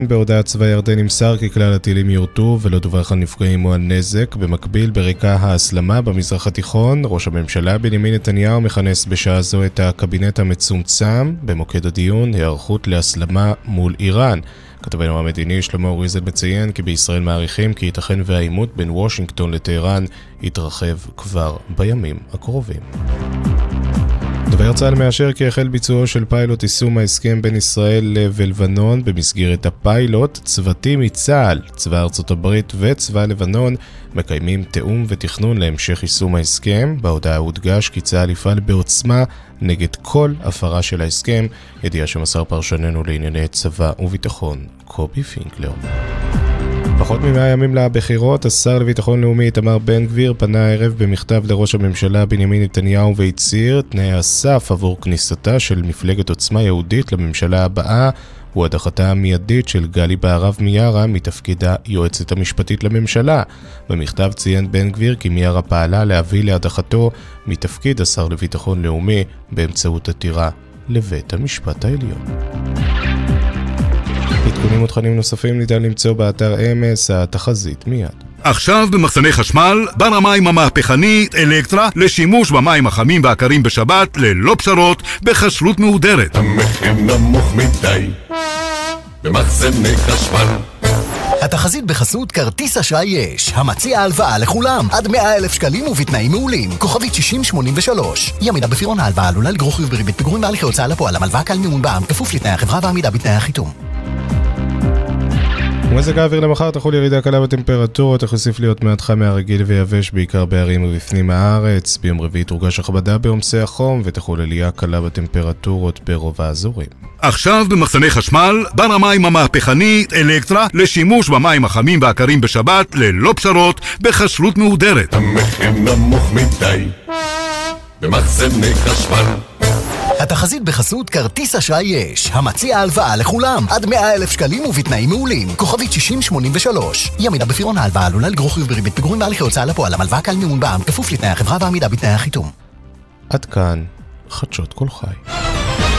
בהודעת צבא ירדן נמסר כי כלל הטילים יורטו ולא דווח על נפגעים או על נזק. במקביל, ברקע ההסלמה במזרח התיכון, ראש הממשלה בנימין נתניהו מכנס בשעה זו את הקבינט המצומצם. במוקד הדיון, היערכות להסלמה מול איראן. כתבנו המדיני שלמה אוריזל מציין כי בישראל מעריכים כי ייתכן והעימות בין וושינגטון לטהרן יתרחב כבר בימים הקרובים. דובר צה"ל מאשר כי החל ביצועו של פיילוט יישום ההסכם בין ישראל ולבנון. במסגרת הפיילוט, צוותים מצה"ל, צבא ארצות הברית וצבא לבנון מקיימים תאום ותכנון להמשך יישום ההסכם. בהודעה הודגש כי צה"ל יפעל בעוצמה נגד כל הפרה של ההסכם, ידיעה שמסר פרשננו לענייני צבא וביטחון קובי פינקלר. פחות מ100 ימים לבחירות, השר לביטחון לאומי איתמר בן גביר פנה הערב במכתב לראש הממשלה בנימין נתניהו והצהיר תנאי הסף עבור כניסתה של מפלגת עוצמה יהודית לממשלה הבאה הוא הדחתה המיידית של גלי בהרב מיארה מתפקיד היועצת המשפטית לממשלה. במכתב ציין בן גביר כי מיארה פעלה להביא להדחתו מתפקיד השר לביטחון לאומי באמצעות עתירה לבית המשפט העליון. עדכונים ותכנים נוספים ניתן למצוא באתר אמס, התחזית מיד. עכשיו במחסני חשמל, בר המים המהפכנית אלקטרה לשימוש במים החמים והקרים בשבת ללא פשרות בחשלות מהודרת. המחיר נמוך מדי במחסני חשמל. התחזית בחסות כרטיס אשראי יש, המציע הלוואה לכולם, עד 100,000 שקלים ובתנאים מעולים, כוכבית 6083. אי עמידה בפירעון ההלוואה עלולה לגרור חיוב בריבית פיגורים בהליכי הוצאה לפועל, המלוואה קל מימון בע"מ, כפוף לתנאי החברה ועמידה בתנאי החיתום. ומזג האוויר למחר תחול ירידה קלה בטמפרטורות, יחוסיף להיות מעט חם מהרגיל ויבש בעיקר בערים ובפנים הארץ. ביום רביעי תורגש הכבדה בעומסי החום ותחול עלייה קלה בטמפרטורות ברוב האזורים. עכשיו במחסני חשמל, בר המים המהפכנית אלקטרה לשימוש במים החמים והקרים בשבת ללא פשרות בחשלות מהודרת. המחיר נמוך מדי במחסני חשמל. התחזית בחסות כרטיס אשראי יש, המציע הלוואה לכולם, עד 100,000 שקלים ובתנאים מעולים, כוכבית 6083. אי עמידה בפירעון ההלוואה עלולה לגרור חיוב בריבית פיגורים בהליכי הוצאה לפועל, המלוואה קל מימון בע"מ, כפוף לתנאי החברה ועמידה בתנאי החיתום. עד כאן חדשות כל חי.